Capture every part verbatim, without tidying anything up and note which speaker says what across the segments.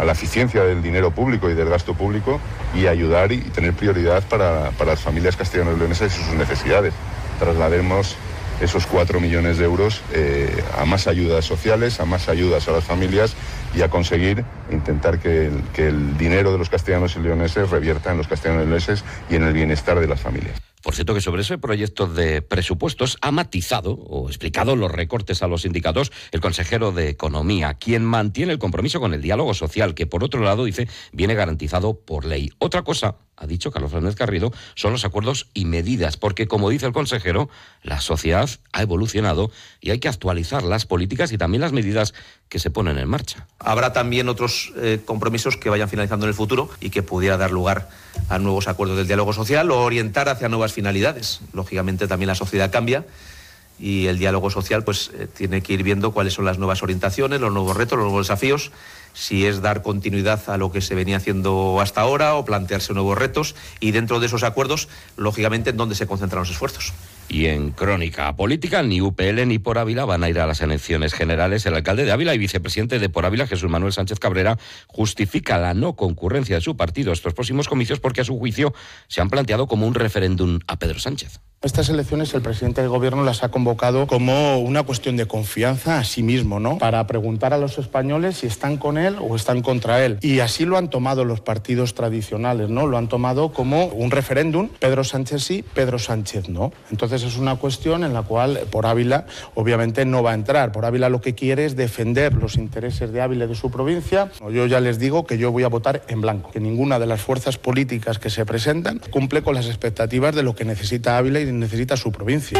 Speaker 1: a la eficiencia del dinero público y del gasto público y ayudar y tener prioridad para, para las familias castellano-leonesas y sus necesidades. Traslademos esos cuatro millones de euros eh, a más ayudas sociales, a más ayudas a las familias y a conseguir intentar que el, que el dinero de los castellanos y leoneses revierta en los castellanos y leoneses y en el bienestar de las familias.
Speaker 2: Por cierto, que sobre ese proyecto de presupuestos ha matizado o explicado los recortes a los sindicatos el consejero de Economía, quien mantiene el compromiso con el diálogo social, que por otro lado, dice, viene garantizado por ley. Otra cosa, ha dicho Carlos Fernández Garrido, son los acuerdos y medidas, porque como dice el consejero, la sociedad ha evolucionado y hay que actualizar las políticas y también las medidas que se ponen en marcha.
Speaker 3: Habrá también otros eh, compromisos que vayan finalizando en el futuro y que pudiera dar lugar a nuevos acuerdos del diálogo social o orientar hacia nuevas finalidades. Lógicamente también la sociedad cambia y el diálogo social pues eh, tiene que ir viendo cuáles son las nuevas orientaciones, los nuevos retos, los nuevos desafíos, si es dar continuidad a lo que se venía haciendo hasta ahora o plantearse nuevos retos y dentro de esos acuerdos, lógicamente, en dónde se concentran los esfuerzos.
Speaker 2: Y en crónica política, ni U P L ni Por Ávila van a ir a las elecciones generales. El alcalde de Ávila y vicepresidente de Por Ávila, Jesús Manuel Sánchez Cabrera, justifica la no concurrencia de su partido a estos próximos comicios porque a su juicio se han planteado como un referéndum a Pedro Sánchez.
Speaker 4: Estas elecciones el presidente del gobierno las ha convocado como una cuestión de confianza a sí mismo, ¿no? Para preguntar a los españoles si están con él o están contra él. Y así lo han tomado los partidos tradicionales, ¿no? Lo han tomado como un referéndum, Pedro Sánchez sí, Pedro Sánchez no. Entonces es una cuestión en la cual Por Ávila obviamente no va a entrar. Por Ávila lo que quiere es defender los intereses de Ávila y de su provincia. Yo ya les digo que yo voy a votar en blanco, que ninguna de las fuerzas políticas que se presentan cumple con las expectativas de lo que necesita Ávila y necesita su provincia.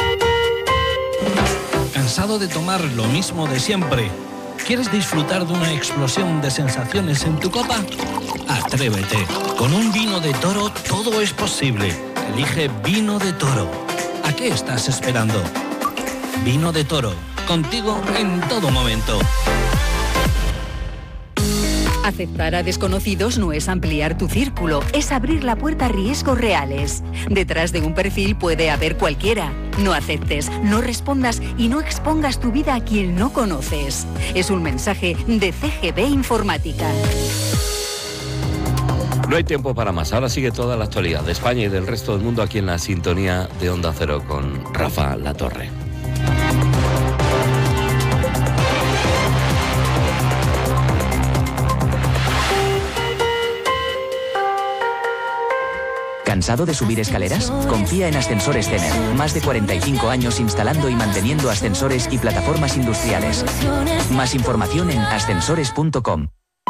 Speaker 5: ¿Cansado de tomar lo mismo de siempre? ¿Quieres disfrutar de una explosión de sensaciones en tu copa? Atrévete. Con un vino de Toro todo es posible. Elige Vino de Toro. ¿A qué estás esperando? Vino de Toro. Contigo en todo momento.
Speaker 6: Aceptar a desconocidos no es ampliar tu círculo, es abrir la puerta a riesgos reales. Detrás de un perfil puede haber cualquiera. No aceptes, no respondas y no expongas tu vida a quien no conoces. Es un mensaje de C G B Informática.
Speaker 2: No hay tiempo para más. Ahora sigue toda la actualidad de España y del resto del mundo aquí en la sintonía de Onda Cero con Rafa Latorre.
Speaker 7: ¿Cansado de subir escaleras? Confía en Ascensores Cener. Más de cuarenta y cinco años instalando y manteniendo ascensores y plataformas industriales. Más información en ascensores punto com.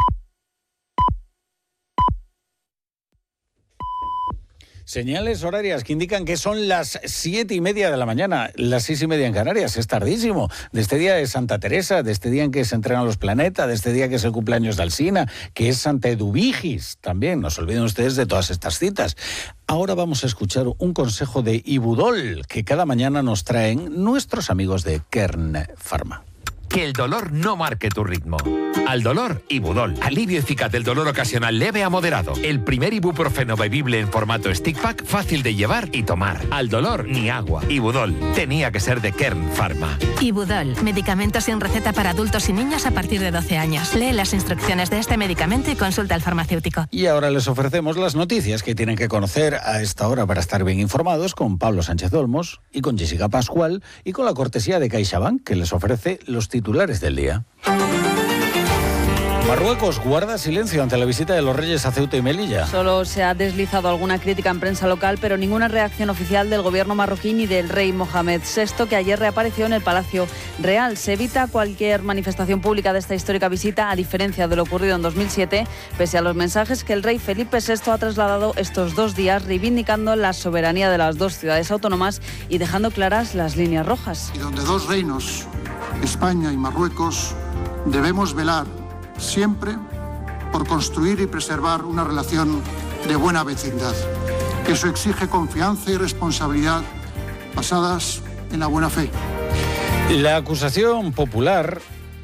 Speaker 8: Señales horarias que indican que son las siete y media de la mañana, las seis y media en Canarias. Es tardísimo. De este día de Santa Teresa, de este día en que se entregan los planetas, de este día que es el cumpleaños de Alsina, que es Santa Eduvigis también. No se olviden ustedes de todas estas citas. Ahora vamos a escuchar un consejo de Ibudol que cada mañana nos traen nuestros amigos de Kern Pharma.
Speaker 9: Que el dolor no marque tu ritmo. Al dolor, Ibudol. Alivio eficaz del dolor ocasional leve a moderado. El primer ibuprofeno bebible en formato stick pack, fácil de llevar y tomar. Al dolor, ni agua. Ibudol. Tenía que ser de Kern Pharma.
Speaker 10: Ibudol. Medicamento sin receta para adultos y niños a partir de doce años. Lee las instrucciones de este medicamento y consulta al farmacéutico.
Speaker 8: Y ahora les ofrecemos las noticias que tienen que conocer a esta hora para estar bien informados con Pablo Sánchez Olmos y con Jessica Pascual y con la cortesía de CaixaBank, que les ofrece los titulares del día. Marruecos guarda silencio ante la visita de los reyes a Ceuta y Melilla.
Speaker 11: Solo se ha deslizado alguna crítica en prensa local, pero ninguna reacción oficial del gobierno marroquí ni del rey Mohamed sexto, que ayer reapareció en el Palacio Real. Se evita cualquier manifestación pública de esta histórica visita, a diferencia de lo ocurrido en dos mil siete, pese a los mensajes que el rey Felipe sexto ha trasladado estos dos días, reivindicando la soberanía de las dos ciudades autónomas y dejando claras las líneas rojas.
Speaker 12: Y donde dos reinos, España y Marruecos, debemos velar siempre por construir y preservar una relación de buena vecindad. Eso exige confianza y responsabilidad basadas en la buena fe.
Speaker 8: La acusación popular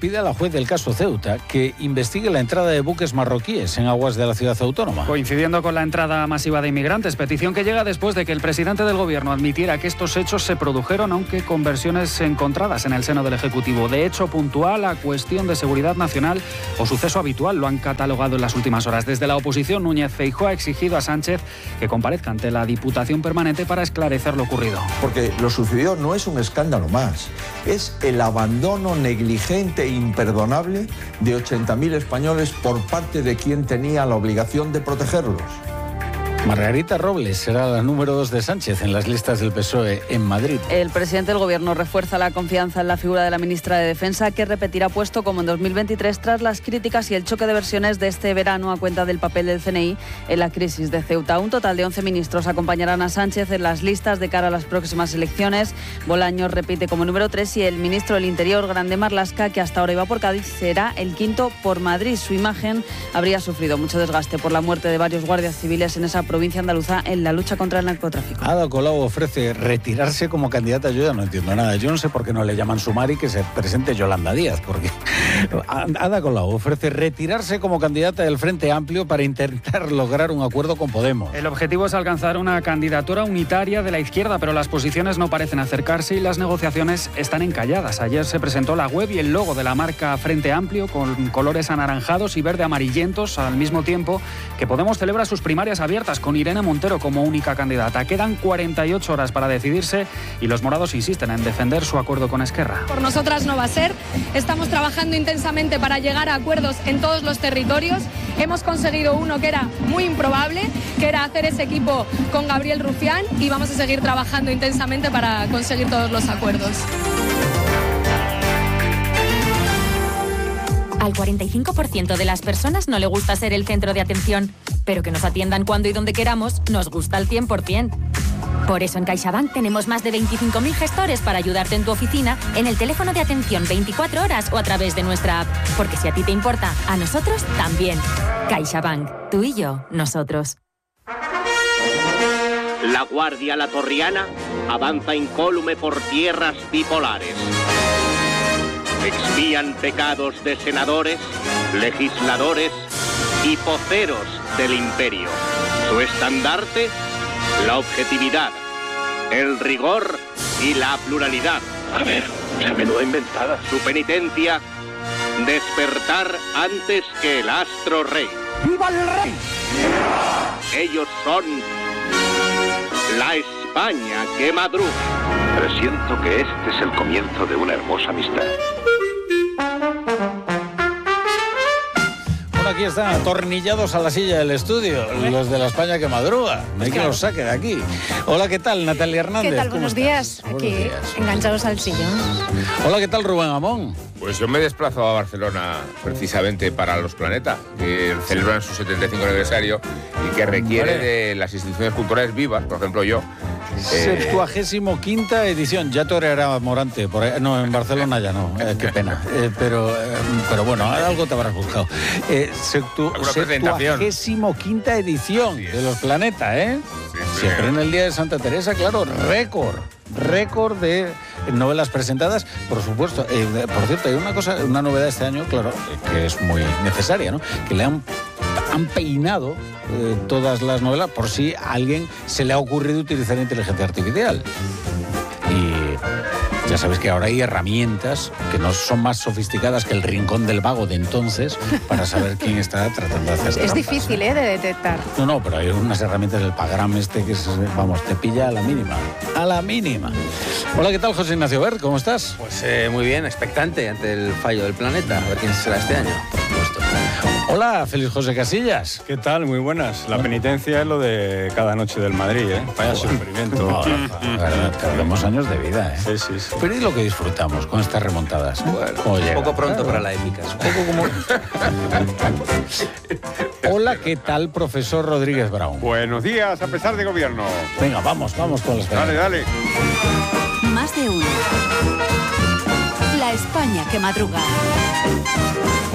Speaker 8: pide a la juez del caso Ceuta que investigue la entrada de buques marroquíes en aguas de la ciudad autónoma.
Speaker 13: Coincidiendo con la entrada masiva de inmigrantes, petición que llega después de que el presidente del gobierno admitiera que estos hechos se produjeron, aunque con versiones encontradas en el seno del Ejecutivo. De hecho puntual, a cuestión de seguridad nacional o suceso habitual, lo han catalogado en las últimas horas. Desde la oposición, Núñez Feijóo ha exigido a Sánchez que comparezca ante la Diputación Permanente para esclarecer lo ocurrido.
Speaker 14: Porque lo sucedido no es un escándalo más, es el abandono negligente e imperdonable de ochenta mil españoles por parte de quien tenía la obligación de protegerlos.
Speaker 8: Margarita Robles será la número dos de Sánchez en las listas del P S O E en Madrid.
Speaker 11: El presidente del Gobierno refuerza la confianza en la figura de la ministra de Defensa, que repetirá puesto como en dos mil veintitrés tras las críticas y el choque de versiones de este verano a cuenta del papel del C N I en la crisis de Ceuta. Un total de once ministros acompañarán a Sánchez en las listas de cara a las próximas elecciones. Bolaños repite como número tres y el ministro del Interior, Grande Marlaska, que hasta ahora iba por Cádiz, será el quinto por Madrid. Su imagen habría sufrido mucho desgaste por la muerte de varios guardias civiles en esa provincia andaluza en la lucha contra el narcotráfico.
Speaker 8: Ada Colau ofrece retirarse como candidata. Yo ya no entiendo nada. Yo no sé por qué no le llaman Sumari que se presente Yolanda Díaz, porque Ada Colau ofrece retirarse como candidata del Frente Amplio para intentar lograr un acuerdo con Podemos.
Speaker 13: El objetivo es alcanzar una candidatura unitaria de la izquierda, pero las posiciones no parecen acercarse y las negociaciones están encalladas. Ayer se presentó la web y el logo de la marca Frente Amplio con colores anaranjados y verde amarillentos, al mismo tiempo que Podemos celebra sus primarias abiertas con Irene Montero como única candidata. Quedan cuarenta y ocho horas para decidirse y los morados insisten en defender su acuerdo con Esquerra.
Speaker 15: Por nosotras no va a ser. Estamos trabajando intensamente para llegar a acuerdos en todos los territorios. Hemos conseguido uno que era muy improbable, que era hacer ese equipo con Gabriel Rufián, y vamos a seguir trabajando intensamente para conseguir todos los acuerdos.
Speaker 16: Al cuarenta y cinco por ciento de las personas no le gusta ser el centro de atención, pero que nos atiendan cuando y donde queramos nos gusta al cien por ciento. Por eso en CaixaBank tenemos más de veinticinco mil gestores para ayudarte en tu oficina, en el teléfono de atención veinticuatro horas o a través de nuestra app. Porque si a ti te importa, a nosotros también. CaixaBank, tú y yo, nosotros.
Speaker 17: La Guardia Latorriana avanza incólume por tierras bipolares. Expían pecados de senadores, legisladores y poceros del imperio. Su estandarte, la objetividad, el rigor y la pluralidad. A ver, esa menuda inventada. Su penitencia, despertar antes que el astro rey. ¡Viva el rey! Ellos son la España que madruga.
Speaker 18: Presiento que este es el comienzo de una hermosa amistad.
Speaker 8: Bueno, aquí están atornillados a la silla del estudio, los de la España que madruga. No hay que los saque de aquí. Hola, ¿qué tal, Natalia Hernández?
Speaker 19: ¿Qué tal? Buenos días. Aquí, buenos días. Enganchados al sillón.
Speaker 8: Hola, ¿qué tal, Rubén Amón?
Speaker 20: Pues yo me desplazo a Barcelona precisamente para Los Planeta, que celebran su setenta y cinco aniversario y que requiere vale. de las instituciones culturales vivas, por ejemplo yo.
Speaker 8: Septuagésimo quinta edición. Ya toreará Morante, por ahí. No, en Barcelona ya no, eh, qué pena. Eh, pero, eh, pero bueno, algo te habrás buscado. Eh, septu, septuagésimo quinta edición de Los Planeta, ¿eh? Sí, sí, Siempre en el Día de Santa Teresa, claro, récord. Récord de novelas presentadas, por supuesto. Eh, por cierto, hay una cosa, una novedad este año, claro, que es muy necesaria, ¿no? Que le han, han peinado eh, todas las novelas por si a alguien se le ha ocurrido utilizar inteligencia artificial. Y ya sabéis que ahora hay herramientas que no son más sofisticadas que el rincón del vago de entonces para saber quién está tratando de hacer
Speaker 19: Es
Speaker 8: trampas,
Speaker 19: difícil, ¿eh? de detectar.
Speaker 8: No, no, pero hay unas herramientas del Pagram este que, es, vamos, te pilla a la mínima. A la mínima. Hola, ¿qué tal, José Ignacio Bert? ¿Cómo estás?
Speaker 21: Pues eh, muy bien, expectante ante el fallo del Planeta. A ver quién será este año, por supuesto.
Speaker 8: Hola, Félix José Casillas.
Speaker 22: ¿Qué tal? Muy buenas. La penitencia es lo de cada noche del Madrid, ¿eh? Vaya sufrimiento.
Speaker 8: No, verdad, perdemos años de vida, ¿eh?
Speaker 22: Sí, sí, sí.
Speaker 8: Pero ¿y lo que disfrutamos con estas remontadas?
Speaker 21: Bueno, un llega? poco pronto claro. para la épica.
Speaker 8: Un poco como... Hola, ¿qué tal, profesor Rodríguez Brown?
Speaker 23: Buenos días, a pesar de gobierno.
Speaker 8: Venga, vamos, vamos con las
Speaker 23: Dale, dale.
Speaker 6: Más de uno. La España que madruga.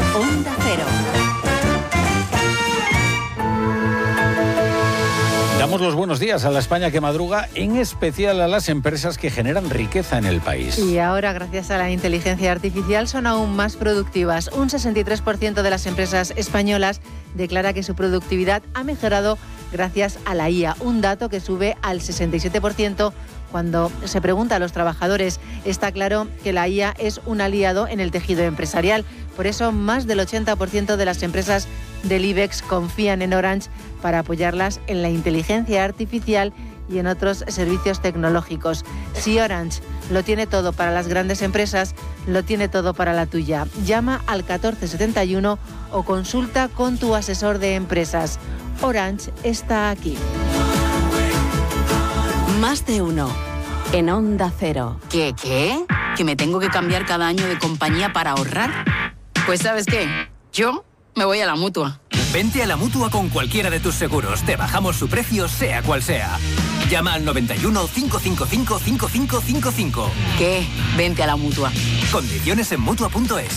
Speaker 6: Onda Cero.
Speaker 8: Damos los buenos días a la España que madruga, en especial a las empresas que generan riqueza en el país.
Speaker 1: Y ahora, gracias a la inteligencia artificial, son aún más productivas. Un sesenta y tres por ciento de las empresas españolas declara que su productividad ha mejorado gracias a la I A, un dato que sube al sesenta y siete por ciento cuando se pregunta a los trabajadores. Está claro que la I A es un aliado en el tejido empresarial. Por eso, más del ochenta por ciento de las empresas del IBEX confían en Orange para apoyarlas en la inteligencia artificial y en otros servicios tecnológicos. Si Orange lo tiene todo para las grandes empresas, lo tiene todo para la tuya. Llama al catorce setenta y uno o consulta con tu asesor de empresas. Orange está aquí.
Speaker 3: Más de uno. En Onda Cero.
Speaker 4: ¿Qué, qué? ¿Que me tengo que cambiar cada año de compañía para ahorrar? Pues ¿sabes qué? Yo me voy a la Mutua.
Speaker 24: Vente a la Mutua con cualquiera de tus seguros. Te bajamos su precio, sea cual sea. Llama al noventa y uno, cinco cinco cinco, cinco cinco cinco cinco.
Speaker 4: ¿Qué? Vente a la Mutua.
Speaker 24: Condiciones en Mutua punto es.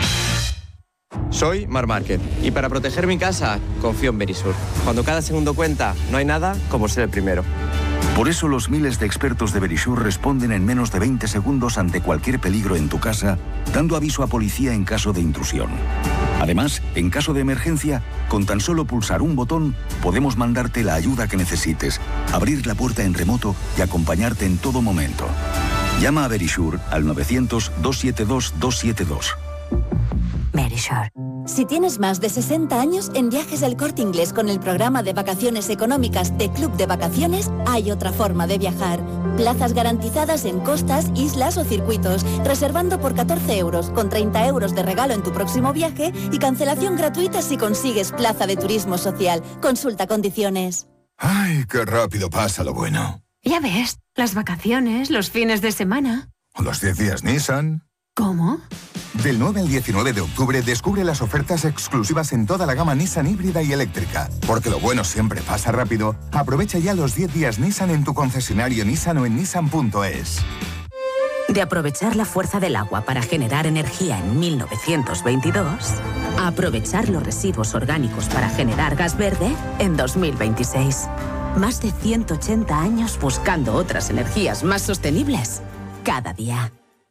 Speaker 25: Soy Mar Márquez y para proteger mi casa confío en Verisur. Cuando cada segundo cuenta, no hay nada como ser el primero.
Speaker 26: Por eso los miles de expertos de Verisur responden en menos de veinte segundos ante cualquier peligro en tu casa, dando aviso a policía en caso de intrusión. Además, en caso de emergencia, con tan solo pulsar un botón, podemos mandarte la ayuda que necesites, abrir la puerta en remoto y acompañarte en todo momento. Llama a Verisur al novecientos, doscientos setenta y dos, doscientos setenta y dos.
Speaker 27: Verisur. Si tienes más de sesenta años, en Viajes El Corte Inglés con el programa de vacaciones económicas de Club de Vacaciones, hay otra forma de viajar. Plazas garantizadas en costas, islas o circuitos, reservando por catorce euros, con treinta euros de regalo en tu próximo viaje y cancelación gratuita si consigues plaza de turismo social. Consulta condiciones.
Speaker 28: ¡Ay, qué rápido pasa lo bueno!
Speaker 29: Ya ves, las vacaciones, los fines de semana.
Speaker 28: ¿O los diez días Nissan?
Speaker 29: ¿Cómo?
Speaker 28: Del nueve al diecinueve de octubre descubre las ofertas exclusivas en toda la gama Nissan híbrida y eléctrica. Porque lo bueno siempre pasa rápido. Aprovecha ya los diez días Nissan en tu concesionario Nissan o en Nissan punto es.
Speaker 30: De aprovechar la fuerza del agua para generar energía en mil novecientos veintidós, a aprovechar los residuos orgánicos para generar gas verde en dos mil veintiséis. Más de ciento ochenta años buscando otras energías más sostenibles. Cada día.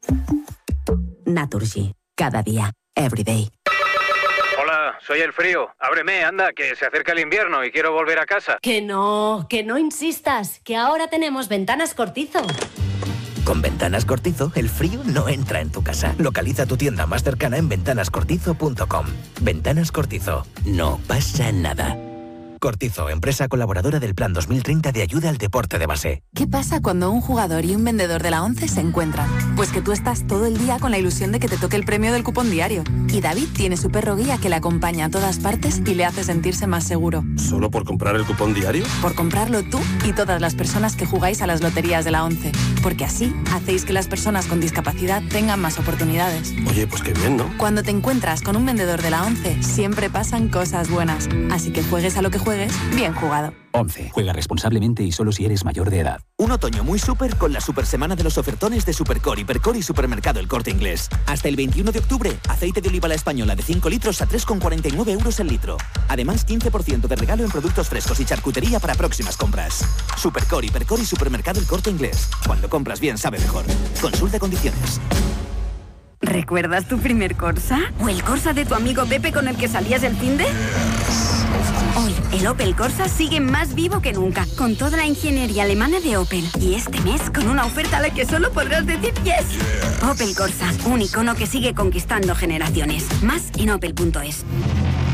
Speaker 30: Naturgy. Cada día. Every day.
Speaker 31: Hola, soy el frío. Ábreme, anda, que se acerca el invierno y quiero volver a casa.
Speaker 32: Que no, que no insistas, que ahora tenemos Ventanas Cortizo.
Speaker 33: Con Ventanas Cortizo, el frío no entra en tu casa. Localiza tu tienda más cercana en ventanas cortizo punto com. Ventanas Cortizo. No pasa nada. Cortizo, empresa colaboradora del Plan dos mil treinta de ayuda al deporte de base.
Speaker 34: ¿Qué pasa cuando un jugador y un vendedor de la ONCE se encuentran? Pues que tú estás todo el día con la ilusión de que te toque el premio del cupón diario. Y David tiene su perro guía que le acompaña a todas partes y le hace sentirse más seguro.
Speaker 35: ¿Solo por comprar el cupón diario?
Speaker 34: Por comprarlo tú y todas las personas que jugáis a las loterías de la ONCE. Porque así hacéis que las personas con discapacidad tengan más oportunidades.
Speaker 35: Oye, pues qué bien, ¿no?
Speaker 34: Cuando te encuentras con un vendedor de la ONCE, siempre pasan cosas buenas. Así que juegues a lo que juegues, bien jugado.
Speaker 36: once. Juega responsablemente y solo si eres mayor de edad.
Speaker 37: Un otoño muy súper con la super semana de los ofertones de Supercore, Hipercore y Supermercado El Corte Inglés. Hasta el veintiuno de octubre, aceite de oliva la española de cinco litros a tres con cuarenta y nueve euros el litro. Además, quince por ciento de regalo en productos frescos y charcutería para próximas compras. Supercore, Hipercore y Supermercado El Corte Inglés. Cuando compras bien, sabe mejor. Consulta condiciones.
Speaker 38: ¿Recuerdas tu primer Corsa? ¿O el Corsa de tu amigo Pepe con el que salías el finde? Hoy, el Opel Corsa sigue más vivo que nunca, con toda la ingeniería alemana de Opel. Y este mes, con una oferta a la que solo podrás decir yes. Opel Corsa, un icono que sigue conquistando generaciones. Más en opel punto es.